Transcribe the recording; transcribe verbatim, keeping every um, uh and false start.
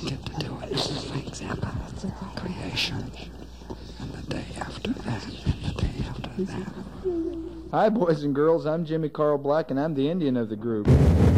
get to do it. This is the example. Creation. And the day after that. And the day after that. Hi, boys and girls. I'm Jimmy Carl Black, and I'm the Indian of the group.